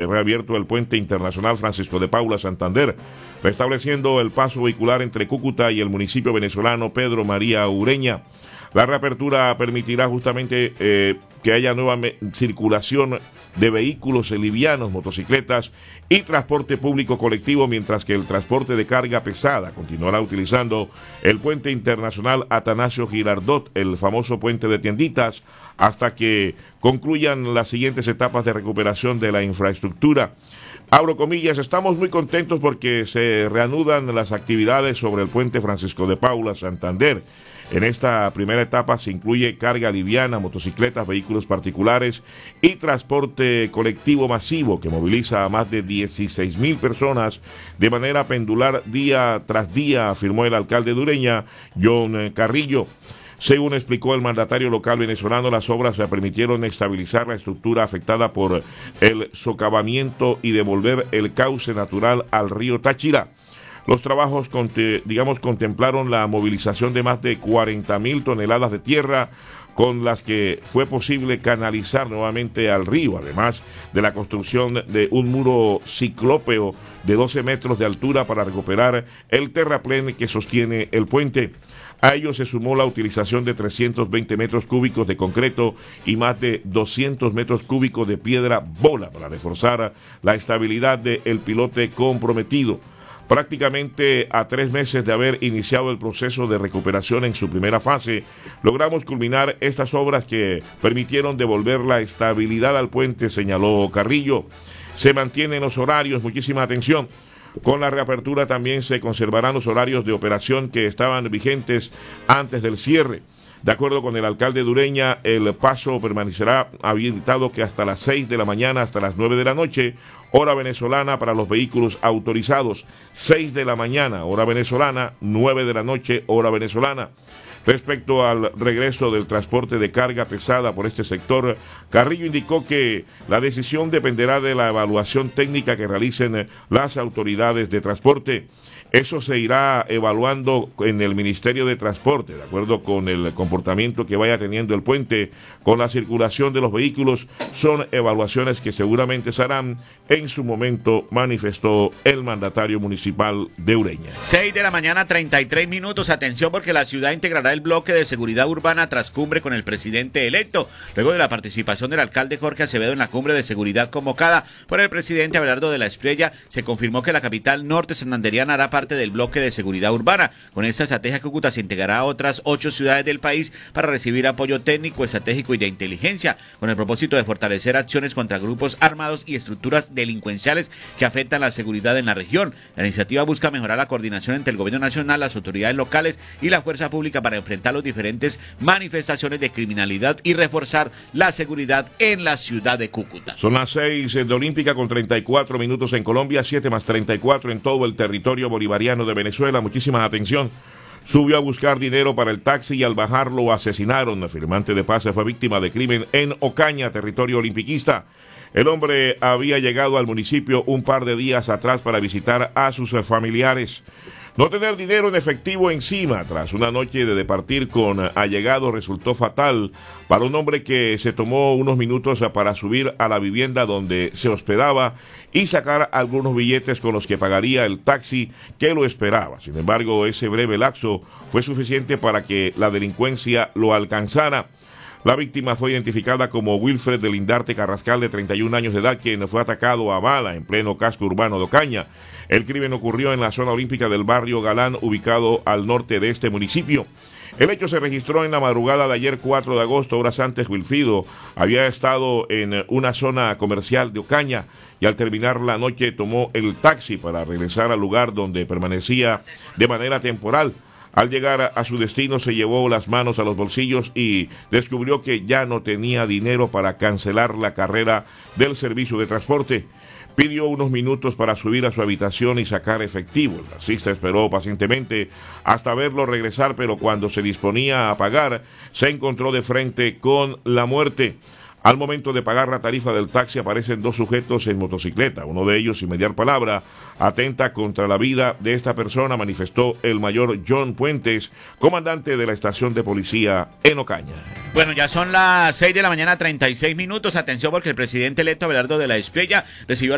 reabierto el puente internacional Francisco de Paula Santander, restableciendo el paso vehicular entre Cúcuta y el municipio venezolano Pedro María Ureña. La reapertura permitirá justamente que haya nueva circulación de vehículos livianos, motocicletas y transporte público colectivo, mientras que el transporte de carga pesada continuará utilizando el puente internacional Atanasio Girardot, el famoso puente de tienditas, hasta que concluyan las siguientes etapas de recuperación de la infraestructura. Abro comillas, estamos muy contentos porque se reanudan las actividades sobre el puente Francisco de Paula Santander. En esta primera etapa se incluye carga liviana, motocicletas, vehículos particulares y transporte colectivo masivo que moviliza a más de 16,000 personas de manera pendular día tras día, afirmó el alcalde de Ureña, John Carrillo. Según explicó el mandatario local venezolano, las obras le permitieron estabilizar la estructura afectada por el socavamiento y devolver el cauce natural al río Táchira. Los trabajos, contemplaron la movilización de más de 40,000 toneladas de tierra, con las que fue posible canalizar nuevamente al río, además de la construcción de un muro ciclópeo de 12 metros de altura para recuperar el terraplén que sostiene el puente. A ello se sumó la utilización de 320 metros cúbicos de concreto y más de 200 metros cúbicos de piedra bola para reforzar la estabilidad del pilote comprometido. Prácticamente a 3 meses de haber iniciado el proceso de recuperación en su primera fase, logramos culminar estas obras que permitieron devolver la estabilidad al puente, señaló Carrillo. Se mantienen los horarios, muchísima atención. Con la reapertura también se conservarán los horarios de operación que estaban vigentes antes del cierre. De acuerdo con el alcalde de Ureña, el paso permanecerá habilitado que hasta las 6 de la mañana hasta las 9 de la noche, hora venezolana para los vehículos autorizados. 6 de la mañana, hora venezolana, 9 de la noche, hora venezolana. Respecto al regreso del transporte de carga pesada por este sector, Carrillo indicó que la decisión dependerá de la evaluación técnica que realicen las autoridades de transporte. Eso se irá evaluando en el Ministerio de Transporte, de acuerdo con el comportamiento que vaya teniendo el puente con la circulación de los vehículos. Son evaluaciones que seguramente se harán en su momento, manifestó el mandatario municipal de Ureña. 6 de la mañana, 33 minutos. Atención, porque la ciudad integrará el bloque de seguridad urbana tras cumbre con el presidente electo. Luego de la participación del alcalde Jorge Acevedo en la cumbre de seguridad convocada por el presidente Abelardo de la Espriella, se confirmó que la capital norte santanderiana hará parte del bloque de seguridad urbana. Con esta estrategia, Cúcuta se integrará a otras 8 ciudades del país para recibir apoyo técnico, estratégico y de inteligencia, con el propósito de fortalecer acciones contra grupos armados y estructuras delincuenciales que afectan la seguridad en la región. La iniciativa busca mejorar la coordinación entre el gobierno nacional, las autoridades locales y la fuerza pública para enfrentar las diferentes manifestaciones de criminalidad y reforzar la seguridad en la ciudad de Cúcuta. Son las 6 de Olímpica con 34 minutos en Colombia, 7 más 34 en todo el territorio bolivariano de Venezuela. Muchísima atención. Subió a buscar dinero para el taxi y al bajar lo asesinaron. El firmante de paz fue víctima de crimen en Ocaña, territorio olimpiquista. El hombre había llegado al municipio un par de días atrás para visitar a sus familiares. No tener dinero en efectivo encima tras una noche de departir con allegados resultó fatal para un hombre que se tomó unos minutos para subir a la vivienda donde se hospedaba y sacar algunos billetes con los que pagaría el taxi que lo esperaba. Sin embargo, ese breve lapso fue suficiente para que la delincuencia lo alcanzara. La víctima fue identificada como Wilfred de Lindarte Carrascal, de 31 años de edad, quien fue atacado a bala en pleno casco urbano de Ocaña. El crimen ocurrió en la zona olímpica del barrio Galán, ubicado al norte de este municipio. El hecho se registró en la madrugada de ayer 4 de agosto, horas antes. Wilfrido había estado en una zona comercial de Ocaña y al terminar la noche tomó el taxi para regresar al lugar donde permanecía de manera temporal. Al llegar a su destino se llevó las manos a los bolsillos y descubrió que ya no tenía dinero para cancelar la carrera del servicio de transporte. Pidió unos minutos para subir a su habitación y sacar efectivo. El taxista esperó pacientemente hasta verlo regresar, pero cuando se disponía a pagar, se encontró de frente con la muerte. Al momento de pagar la tarifa del taxi aparecen 2 sujetos en motocicleta. Uno de ellos, sin mediar palabra, atenta contra la vida de esta persona, manifestó el mayor John Puentes, comandante de la estación de policía en Ocaña. Bueno, ya son las 6 de la mañana, 36 minutos. Atención, porque el presidente electo Abelardo de la Espriella recibió